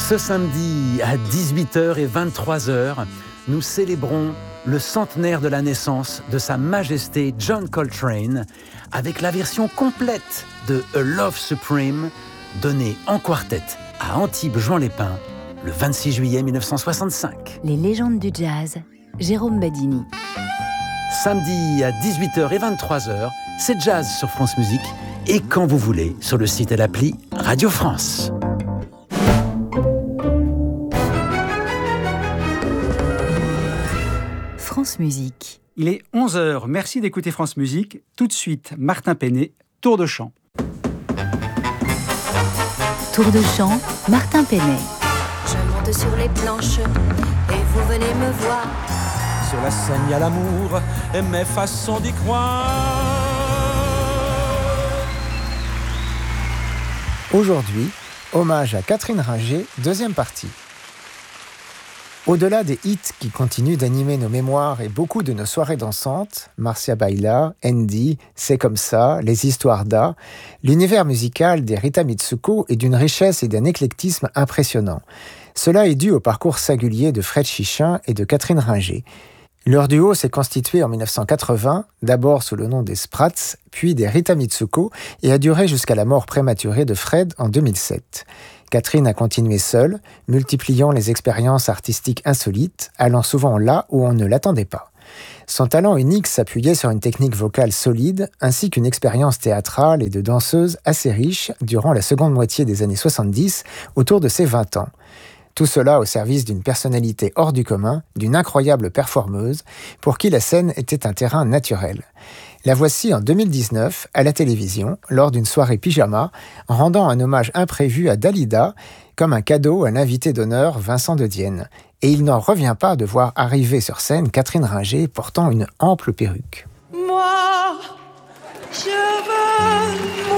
Ce samedi à 18h et 23h, nous célébrons le centenaire de la naissance de Sa Majesté John Coltrane avec la version complète de A Love Supreme donnée en quartet à Antibes-Juan-les-Pins le 26 juillet 1965. Les légendes du jazz, Jérôme Badini. Samedi à 18h et 23h, c'est jazz sur France Musique et quand vous voulez sur le site et l'appli Radio France. France Musique. Il est 11h, merci d'écouter France Musique. Tout de suite, Martin Penet, Tour de chant. Tour de chant, Martin Penet. Je monte sur les planches et vous venez me voir. Sur la scène, il y a l'amour et mes façons d'y croire. Aujourd'hui, hommage à Catherine Ringer, deuxième partie. Au-delà des hits qui continuent d'animer nos mémoires et beaucoup de nos soirées dansantes, Marcia Baila, Andy, C'est comme ça, Les histoires d'A, l'univers musical des Rita Mitsuko est d'une richesse et d'un éclectisme impressionnants. Cela est dû au parcours singulier de Fred Chichin et de Catherine Ringer. Leur duo s'est constitué en 1980, d'abord sous le nom des Sprats, puis des Rita Mitsuko, et a duré jusqu'à la mort prématurée de Fred en 2007. Catherine a continué seule, multipliant les expériences artistiques insolites, allant souvent là où on ne l'attendait pas. Son talent unique s'appuyait sur une technique vocale solide, ainsi qu'une expérience théâtrale et de danseuse assez riche durant la seconde moitié des années 70, autour de ses 20 ans. Tout cela au service d'une personnalité hors du commun, d'une incroyable performeuse, pour qui la scène était un terrain naturel. La voici en 2019, à la télévision, lors d'une soirée pyjama, en rendant un hommage imprévu à Dalida, comme un cadeau à l'invité d'honneur Vincent de Dienne. Et il n'en revient pas de voir arriver sur scène Catherine Ringer portant une ample perruque. Moi, je veux